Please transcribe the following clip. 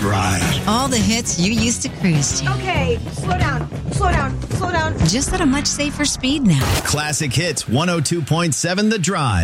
right. All the hits you used to cruise to. Okay, slow down. Just at a much safer speed now. Classic Hits 102.7 The Drive.